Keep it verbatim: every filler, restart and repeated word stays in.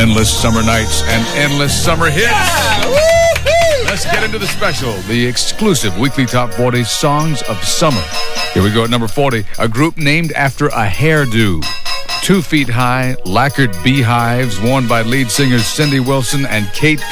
endless summer nights and endless summer hits. Yeah! Let's get into the special, the exclusive weekly top forty songs of summer. Here we go at number forty, a group named after a hairdo. Two feet high, lacquered beehives worn by lead singers Cindy Wilson and Kate